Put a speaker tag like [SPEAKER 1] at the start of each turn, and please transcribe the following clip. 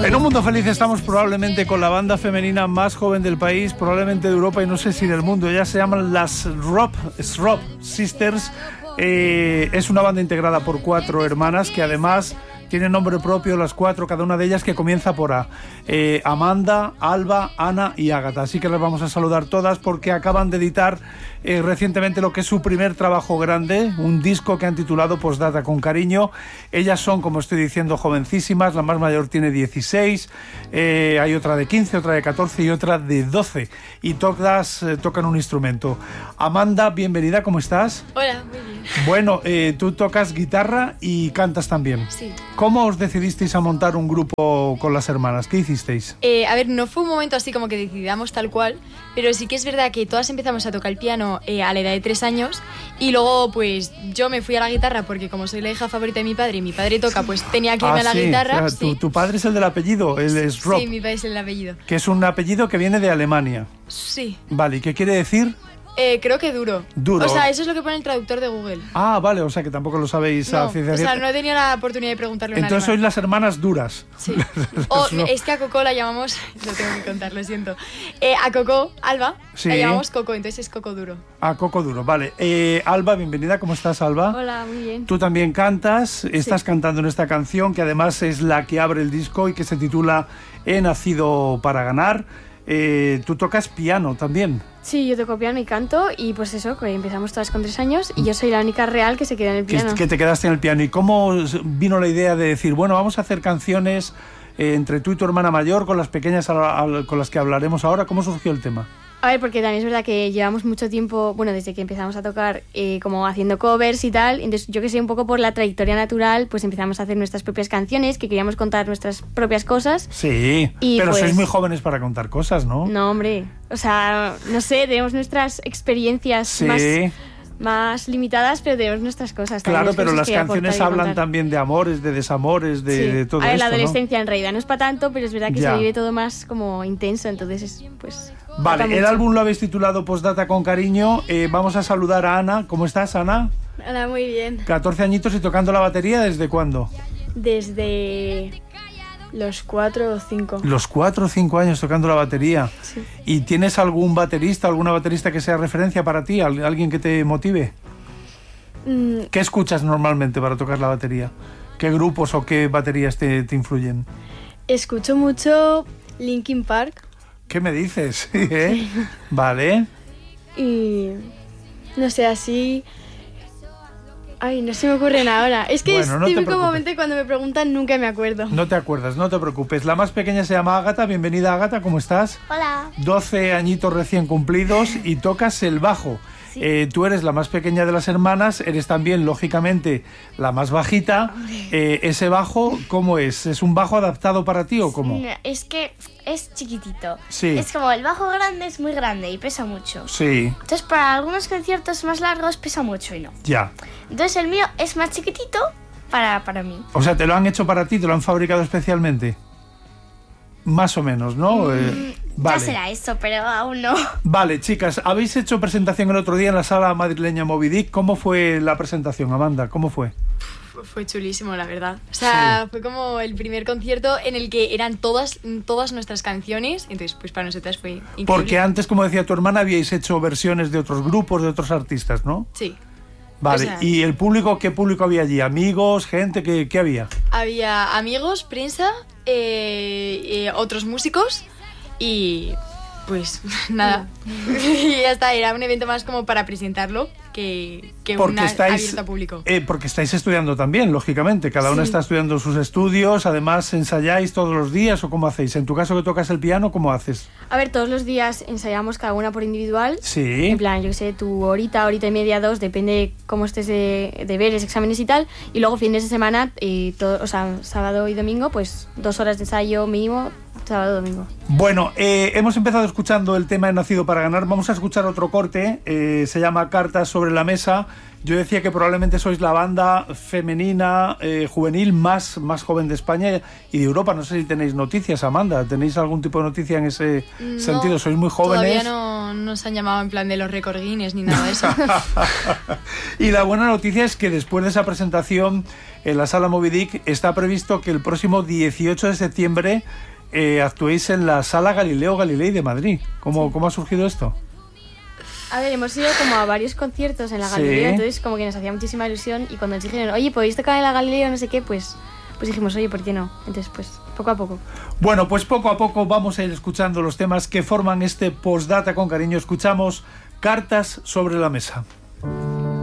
[SPEAKER 1] En Un Mundo Feliz estamos probablemente con la banda femenina más joven del país, probablemente de Europa y no sé si del mundo. Ellas se llaman las Srop Sisters. Es una banda integrada por 4 hermanas que además tienen nombre propio, las 4, cada una de ellas, que comienza por A. Amanda, Alba, Ana y Ágata. Así que las vamos a saludar todas porque acaban de editar recientemente lo que es su primer trabajo grande, un disco que han titulado Postdata con cariño. Ellas son, como estoy diciendo, jovencísimas. La más mayor tiene 16, hay otra de 15, otra de 14 y otra de 12. Y todas tocan un instrumento. Amanda, bienvenida, ¿cómo estás?
[SPEAKER 2] Hola, muy bien.
[SPEAKER 1] Bueno, tú tocas guitarra y cantas también.
[SPEAKER 2] Sí.
[SPEAKER 1] ¿Cómo os decidisteis a montar un grupo con las hermanas? ¿Qué hicisteis?
[SPEAKER 2] A ver, no fue un momento así como que decidamos tal cual, pero sí que es verdad que todas empezamos a tocar el piano a la edad de 3 años y luego pues yo me fui a la guitarra porque como soy la hija favorita de mi padre y mi padre toca, pues tenía que irme a la guitarra.
[SPEAKER 1] O sea,
[SPEAKER 2] sí.
[SPEAKER 1] Tu padre es el del apellido, él es Rob.
[SPEAKER 2] Sí, mi padre es el apellido.
[SPEAKER 1] Que es un apellido que viene de Alemania.
[SPEAKER 2] Sí.
[SPEAKER 1] Vale, ¿y qué quiere decir?
[SPEAKER 2] Creo que duro.
[SPEAKER 1] Duro.
[SPEAKER 2] O sea, eso es lo que pone el traductor de Google.
[SPEAKER 1] Ah, vale, o sea que tampoco lo sabéis a ciencia
[SPEAKER 2] cierta. O sea,
[SPEAKER 1] cierta.
[SPEAKER 2] no he tenido la oportunidad de preguntarle a un
[SPEAKER 1] Entonces sois
[SPEAKER 2] alemán.
[SPEAKER 1] las hermanas duras.
[SPEAKER 2] Sí. Es que a Coco la llamamos, lo tengo que contar, lo siento. A Coco, Alba,
[SPEAKER 1] Sí.
[SPEAKER 2] la llamamos Coco, entonces es Coco duro.
[SPEAKER 1] Ah, Coco duro, vale. Alba, bienvenida, ¿cómo estás, Alba?
[SPEAKER 3] Hola, muy bien.
[SPEAKER 1] Tú también cantas, estás cantando en esta canción que además es la que abre el disco y que se titula He nacido para ganar. Tú tocas piano también.
[SPEAKER 3] Sí, yo toco piano y canto y pues eso, que empezamos todas con 3 años y yo soy la única real que se queda en el piano.
[SPEAKER 1] Que te quedaste en el piano. ¿Y cómo vino la idea de decir, bueno, vamos a hacer canciones entre tú y tu hermana mayor, con las pequeñas con las que hablaremos ahora? ¿Cómo surgió el tema?
[SPEAKER 3] A ver, porque también es verdad que llevamos mucho tiempo, bueno, desde que empezamos a tocar como haciendo covers y tal, entonces yo que sé, un poco por la trayectoria natural, pues empezamos a hacer nuestras propias canciones, que queríamos contar nuestras propias cosas.
[SPEAKER 1] Sí,
[SPEAKER 3] y
[SPEAKER 1] pero
[SPEAKER 3] pues,
[SPEAKER 1] sois muy jóvenes para contar cosas, ¿no?
[SPEAKER 3] No, hombre, o sea, no sé, tenemos nuestras experiencias más limitadas, pero tenemos nuestras cosas.
[SPEAKER 1] Claro, pero
[SPEAKER 3] cosas
[SPEAKER 1] las canciones hablan también de amores, de desamores, de todo
[SPEAKER 3] a ver,
[SPEAKER 1] esto,
[SPEAKER 3] la
[SPEAKER 1] ¿no?
[SPEAKER 3] adolescencia en realidad no es para tanto, pero es verdad que
[SPEAKER 1] Ya.
[SPEAKER 3] se vive todo más como intenso, entonces pues...
[SPEAKER 1] Vale, el álbum lo habéis titulado Postdata con cariño. Vamos a saludar a Ana. ¿Cómo estás, Ana?
[SPEAKER 3] Hola, muy bien.
[SPEAKER 1] 14 añitos y tocando la batería, ¿desde cuándo?
[SPEAKER 3] Desde los 4 o 5.
[SPEAKER 1] Los 4 o 5 años tocando la batería.
[SPEAKER 3] Sí.
[SPEAKER 1] ¿Y tienes algún baterista, alguna baterista que sea referencia para ti? ¿Alguien que te motive? ¿Qué escuchas normalmente para tocar la batería? ¿Qué grupos o qué baterías te influyen?
[SPEAKER 4] Escucho mucho Linkin Park.
[SPEAKER 1] ¿Qué me dices? ¿Eh? Vale.
[SPEAKER 4] Y no sé, así... Ay, no se me ocurre nada ahora. Es que
[SPEAKER 1] Bueno, no te
[SPEAKER 4] es típico
[SPEAKER 1] preocupes.
[SPEAKER 4] momento y cuando me preguntan nunca me acuerdo.
[SPEAKER 1] No te acuerdas, no te preocupes. La más pequeña se llama Ágata. Bienvenida, Ágata, ¿cómo estás?
[SPEAKER 5] Hola.
[SPEAKER 1] 12 añitos recién cumplidos y tocas el bajo.
[SPEAKER 5] Sí.
[SPEAKER 1] Tú eres la más pequeña de las hermanas, eres también, lógicamente, la más bajita. Ese bajo, ¿cómo es? ¿Es un bajo adaptado para ti o cómo?
[SPEAKER 5] No, es que es chiquitito.
[SPEAKER 1] Sí.
[SPEAKER 5] Es como el bajo grande es muy grande y pesa mucho.
[SPEAKER 1] Sí,
[SPEAKER 5] Entonces para algunos conciertos más largos pesa mucho y no.
[SPEAKER 1] ya.
[SPEAKER 5] Entonces el mío es más chiquitito para mí.
[SPEAKER 1] O sea, ¿te lo han hecho para ti? ¿Te lo han fabricado especialmente? Más o menos, ¿no? Vale.
[SPEAKER 5] Ya será eso, pero aún no.
[SPEAKER 1] Vale, chicas, habéis hecho presentación el otro día en la sala madrileña Moby Dick. ¿Cómo fue la presentación, Amanda? ¿Cómo fue?
[SPEAKER 2] Fue chulísimo, la verdad. O sea, fue como el primer concierto en el que eran todas nuestras canciones. Entonces, pues para nosotras fue increíble.
[SPEAKER 1] Porque antes, como decía tu hermana, habíais hecho versiones de otros grupos, de otros artistas, ¿no?
[SPEAKER 2] Sí.
[SPEAKER 1] Vale,
[SPEAKER 2] O sea,
[SPEAKER 1] ¿y el público? ¿Qué público había allí? ¿Amigos? ¿Gente? ¿Qué había?
[SPEAKER 2] Había amigos, prensa, otros músicos y pues nada. Y ya está, era un evento más como para presentarlo que abierto a público.
[SPEAKER 1] Porque estáis estudiando también, lógicamente. Cada una está estudiando sus estudios. Además, ¿ensayáis todos los días o cómo hacéis? En tu caso que tocas el piano, ¿cómo haces?
[SPEAKER 3] A ver, todos los días ensayamos cada una por individual.
[SPEAKER 1] Sí.
[SPEAKER 3] En plan, yo qué sé, tu horita y media, 2, depende cómo estés de deberes, exámenes y tal. Y luego fines de semana, o sea, sábado y domingo, pues 2 horas de ensayo mínimo, sábado domingo.
[SPEAKER 1] Bueno, hemos empezado escuchando el tema He nacido para ganar. Vamos a escuchar otro corte. Se llama Cartas sobre sobre la mesa. Yo decía que probablemente sois la banda femenina, juvenil más joven de España y de Europa. No sé si tenéis noticias, Amanda. ¿Tenéis algún tipo de noticia en ese sentido? ¿Sois muy jóvenes?
[SPEAKER 2] Todavía no nos han llamado en plan de los récord Guinness ni nada de eso.
[SPEAKER 1] Y la buena noticia es que después de esa presentación en la Sala Moby Dick está previsto que el próximo 18 de septiembre actuéis en la Sala Galileo Galilei de Madrid. ¿Cómo ha surgido esto?
[SPEAKER 3] A ver, hemos ido como a varios conciertos en la Galileo, entonces como que nos hacía muchísima ilusión y cuando nos dijeron, oye, ¿podéis tocar en la Galileo no sé qué? Pues dijimos, oye, ¿por qué no? Entonces, pues, poco a poco.
[SPEAKER 1] Bueno, pues poco a poco vamos a ir escuchando los temas que forman este Postdata con Cariño. Escuchamos Cartas sobre la Mesa.